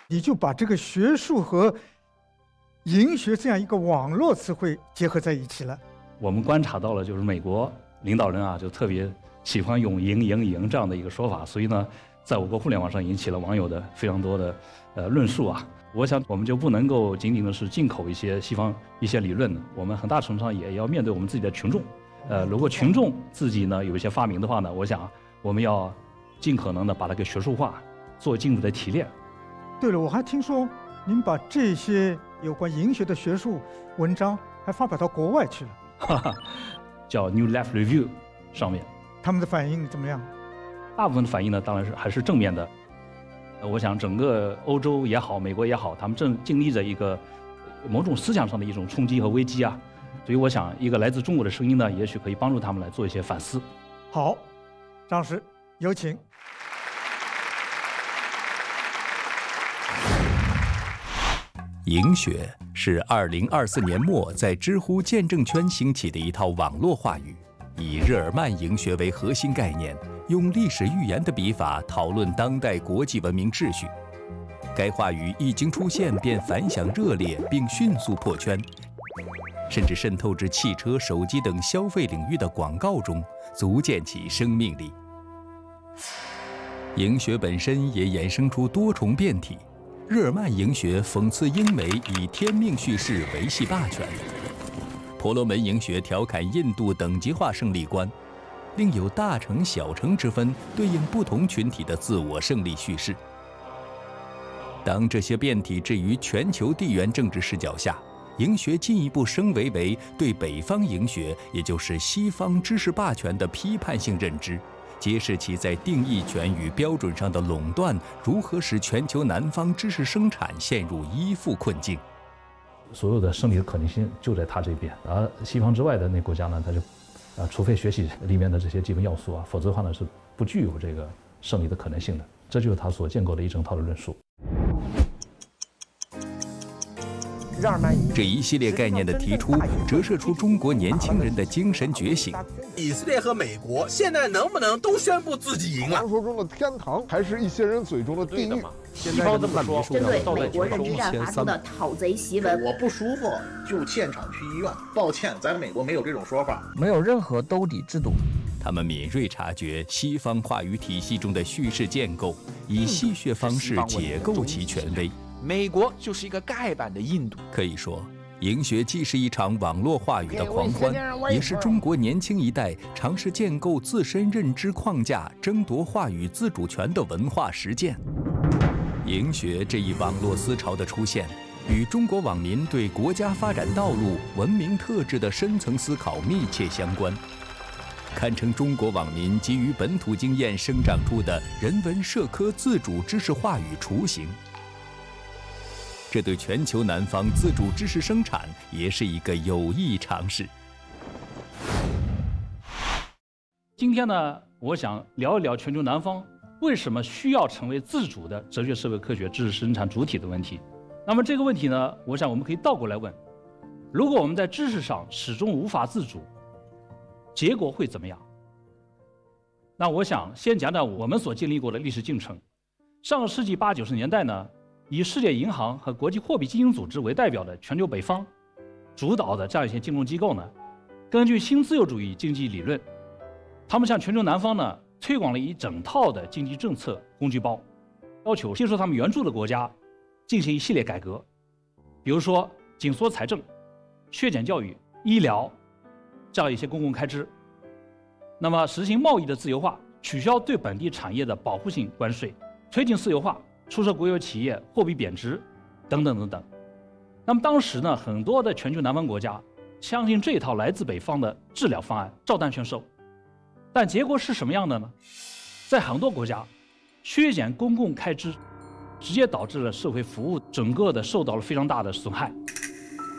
你就把这个学术和营学这样一个网络词汇结合在一起了。 我们观察到了，就是美国领导人啊，就特别喜欢用赢这样的一个说法，所以呢，在我国互联网上引起了网友的非常多的论述啊。我想我们就不能够仅仅的是进口一些西方一些理论，我们很大程度上也要面对我们自己的群众。如果群众自己呢有一些发明的话呢，我想我们要尽可能的把它给学术化，做进一步的提炼。 对了，我还听说您把这些有关营学的学术文章还发表到国外去了， 叫 New Life Review 上面， 他们的反应怎么样？ 大部分的反应呢，当然还是正面的。我想整个欧洲也好，美国也好，他们正经历着一个某种思想上的一种冲击和危机啊。所以我想，一个来自中国的声音呢，也许可以帮助他们来做一些反思。 好，张老师有请。 营学是2024年末在知乎见证圈兴起的一套网络话语，以日耳曼营学为核心概念，用历史寓言的笔法讨论当代国际文明秩序。该话语一经出现便反响热烈，并迅速破圈，甚至渗透至汽车、手机等消费领域的广告中，足见其生命力。营学本身也衍生出多重变体。日耳曼营学讽刺英美以天命叙事维系霸权，婆罗门营学调侃印度等级化胜利观，另有大成小成之分，对应不同群体的自我胜利叙事。当这些变体置于全球地缘政治视角下，营学进一步升维为对北方营学，也就是西方知识霸权的批判性认知，揭示其在定义权与标准上的垄断如何使全球南方知识生产陷入依附困境。 所有的胜利的可能性就在他这边，而西方之外的那国家呢，他就除非学习里面的这些基本要素啊，否则的话呢是不具有这个胜利的可能性的。这就是他所建构的一整套的论述。 这一系列概念的提出，折射出中国年轻人的精神觉醒。 以色列和美国现在能不能都宣布自己赢了？ 传说中的天堂，还是一些人嘴中的地狱？ 西方这么说，针对美国认知战发出的讨贼檄文， 我不舒服就现场去医院。抱歉，在美国没有这种说法， 没有任何兜底制度。 他们敏锐察觉西方话语体系中的叙事建构，以戏谑方式解构其权威。 美国就是一个盖版的印度。 可以说，营学既是一场网络话语的狂欢，也是中国年轻一代尝试建构自身认知框架、争夺话语自主权的文化实践。营学这一网络思潮的出现，与中国网民对国家发展道路、文明特质的深层思考密切相关，堪称中国网民基于本土经验生长出的人文社科自主知识话语雏形。这对全球南方自主知识生产也是一个有益尝试。 今天呢，我想聊一聊全球南方为什么需要成为自主的哲学、社会科学知识生产主体的问题。那么这个问题呢，我想我们可以倒过来问：如果我们在知识上始终无法自主，结果会怎么样？那我想先讲讲我们所经历过的历史进程。上个世纪80、90年代呢，以世界银行和国际货币基金组织为代表的全球北方主导的这样一些金融机构呢，根据新自由主义经济理论，他们向全球南方呢推广了一整套的经济政策工具包，要求接受他们援助的国家进行一系列改革，比如说紧缩财政、削减教育、医疗这样一些公共开支，那么实行贸易的自由化，取消对本地产业的保护性关税，推进私有化，出售国有企业，货币贬值，等等等等。那么当时呢，很多的全球南方国家相信这套来自北方的治疗方案，照单全收。但结果是什么样的呢？在很多国家，削减公共开支，直接导致了社会服务整个的受到了非常大的损害。